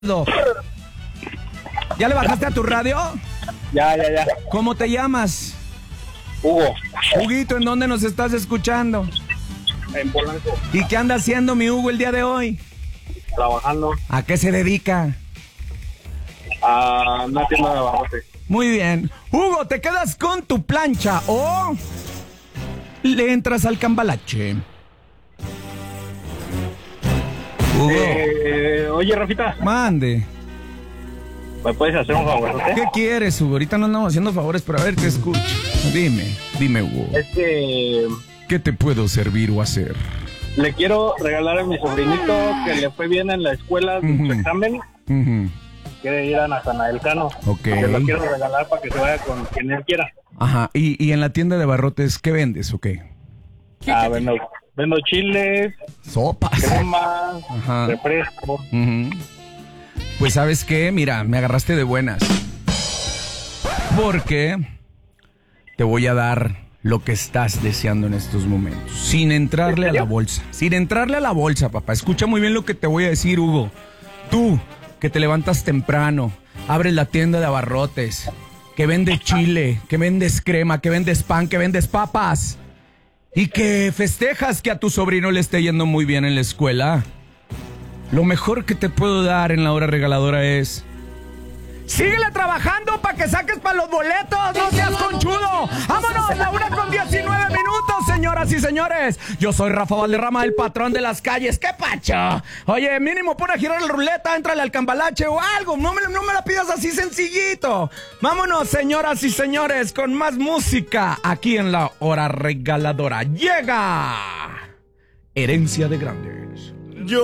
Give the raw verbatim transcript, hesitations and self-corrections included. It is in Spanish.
¿Ya le bajaste a tu radio? Ya, ya, ya. ¿Cómo te llamas? Hugo. Huguito, ¿en dónde nos estás escuchando? En Polanco. ¿Y qué anda haciendo mi Hugo el día de hoy? Trabajando. ¿A qué se dedica? A una tienda de abarrotes. Muy bien. Hugo, ¿te quedas con tu plancha o le entras al cambalache? Hugo. Eh, oye, Rafita. Mande. ¿Me puedes hacer un favor? ¿Qué quieres, Hugo? Ahorita no andamos haciendo favores, pero a ver, te escucho. Dime, dime, Hugo. Es que ¿Qué te puedo servir o hacer? le quiero regalar a mi sobrinito que le fue bien en la escuela de su Ujú. examen. Ujú. Quiere ir a Natanael Cano. Ok. Se lo quiero regalar para que se vaya con quien él quiera. Ajá, ¿Y, y en la tienda de abarrotes qué vendes o qué? Ah, vendo, vendo chiles, Sopas. cremas, Ajá. refresco. Ujú. Pues ¿sabes qué? Mira, me agarraste de buenas. Porque te voy a dar lo que estás deseando en estos momentos. Sin entrarle a la bolsa. Sin entrarle a la bolsa, papá. Escucha muy bien lo que te voy a decir, Hugo. Tú, que te levantas temprano, abres la tienda de abarrotes, que vende chile, que vendes crema, que vendes pan, que vendes papas, y que festejas que a tu sobrino le esté yendo muy bien en la escuela. Lo mejor que te puedo dar en la hora regaladora es... ¡síguele trabajando para que saques para los boletos! ¡No seas conchudo! ¡Vámonos! La una con diecinueve minutos, señoras y señores. Yo soy Rafa Valderrama, el patrón de las calles. ¡Qué pacho! Oye, mínimo pon a girar la ruleta, éntrale al cambalache o algo. No me, no me la pidas así sencillito. Vámonos, señoras y señores, con más música aquí en la hora regaladora. ¡Llega! Herencia de Grande.